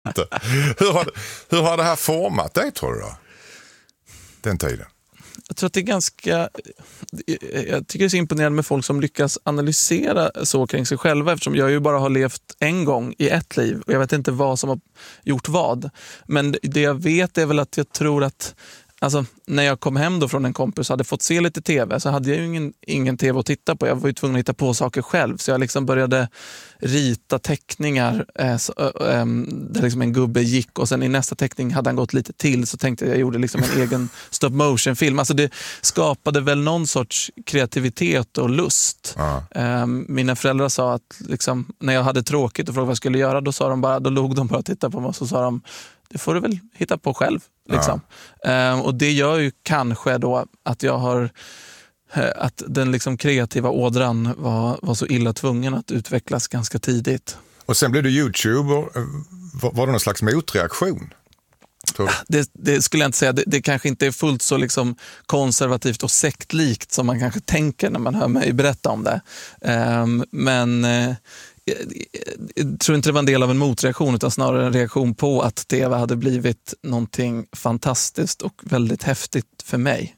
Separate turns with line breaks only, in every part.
Hur har det här format dig, tror du då? Den tiden?
Jag tror att det är ganska... Jag tycker det är så imponerande med folk som lyckas analysera så kring sig själva, eftersom jag ju bara har levt en gång i ett liv och jag vet inte vad som har gjort vad. Men det jag vet är väl att jag tror att alltså, när jag kom hem då från en kompis och hade fått se lite tv, så hade jag ju ingen tv att titta på. Jag var ju tvungen att hitta på saker själv. Så jag liksom började rita teckningar där liksom en gubbe gick, och sen i nästa teckning hade han gått lite till, så tänkte jag gjorde liksom en egen stop motion film. Alltså det skapade väl någon sorts kreativitet och lust. Mina föräldrar sa att liksom, när jag hade tråkigt och frågade vad jag skulle göra, då log de bara och tittade på mig och så sa de, det får du väl hitta på själv. Liksom. Och det gör ju kanske då att jag har att den liksom kreativa ådran var så illa tvungen att utvecklas ganska tidigt.
Och sen blev du YouTuber. Var det någon slags motreaktion?
Det skulle jag inte säga. Det kanske inte är fullt så liksom konservativt och sektlikt som man kanske tänker när man hör mig berätta om det. Men jag tror inte det var en del av en motreaktion, utan snarare en reaktion på att tv hade blivit någonting fantastiskt och väldigt häftigt för mig.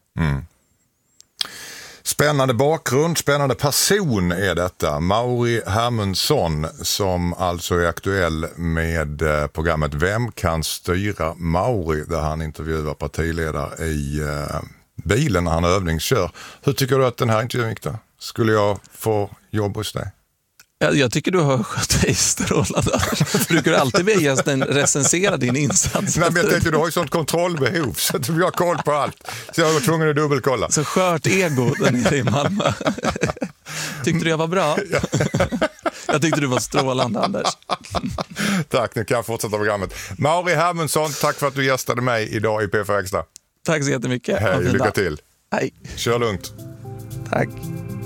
Spännande bakgrund, spännande person är detta. Mauri Hermundsson, som alltså är aktuell med programmet Vem kan styra Mauri, där han intervjuar partiledare i bilen när han övningskör. Hur tycker du att den här intervjun gick då? Skulle jag få jobb hos dig?
Jag tycker du har skött dig strålande. Brukar du alltid be gästen recensera din insats?
Nej, men jag tänkte du har ju sånt kontrollbehov så att vi har koll på allt. Så jag var tvungen att dubbelkolla.
Så skört ego där nere i Malmö. Tyckte du jag var bra?
Ja.
Jag tyckte du var strålande, Anders.
Tack, nu kan jag fortsätta programmet. Mauri Hermundsson, tack för att du gästade mig idag i P4 Extra.
Tack så jättemycket.
Hej, lycka till.
Hej.
Kör lugnt.
Tack.